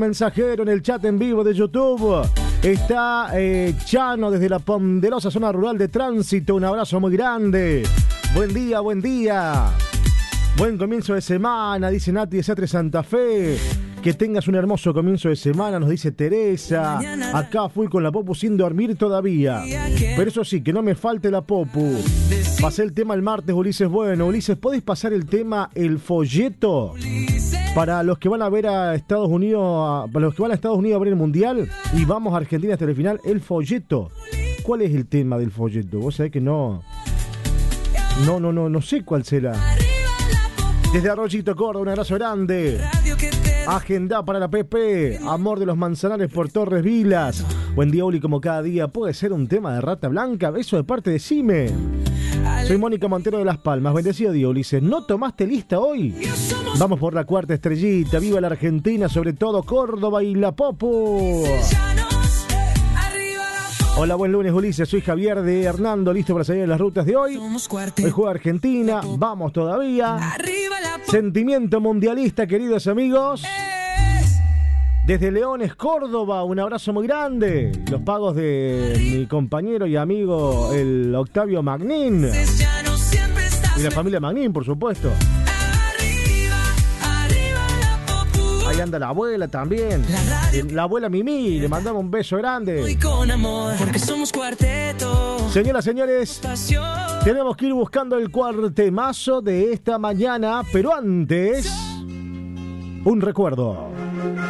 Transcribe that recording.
Mensajero en el chat en vivo de YouTube. Está Chano desde la ponderosa zona rural de Tránsito. Un abrazo muy grande. Buen día, buen día. Buen comienzo de semana, dice Nati de Satre Santa Fe. Que tengas un hermoso comienzo de semana, nos dice Teresa. Acá fui con la Popu sin dormir todavía. Pero eso sí, que no me falte la Popu. Pasé el tema el martes, Ulises. Bueno, Ulises, ¿podés pasar el tema El Folleto? Para los que van a ver a Estados Unidos, para los que van a Estados Unidos a ver el Mundial y vamos a Argentina hasta el final, El Folleto. ¿Cuál es el tema del folleto? Vos sabés que no sé cuál será. Desde Arroyito, Córdoba, un abrazo grande. Agenda para la PP, Amor de los Manzanares por Torres Vilas. Buen día, Uli, como cada día. ¿Puede ser un tema de Rata Blanca? Eso de parte de Cime. Soy Mónica Montero de Las Palmas. Bendecido día, Ulises. ¿No tomaste lista hoy? Vamos por la cuarta estrellita. Viva la Argentina, sobre todo Córdoba y la Popu. Hola, buen lunes, Ulises. Soy Javier de Hernando, listo para salir en las rutas de hoy. Hoy juega Argentina, vamos todavía. Sentimiento mundialista, queridos amigos. Desde Leones, Córdoba, un abrazo muy grande. Los pagos de mi compañero y amigo, el Octavio Magnín. Y la familia Magnín, por supuesto. Ahí anda la abuela también. La abuela Mimi, le mandamos un beso grande. Señoras, señores, tenemos que ir buscando el cuartemazo de esta mañana, pero antes, un recuerdo.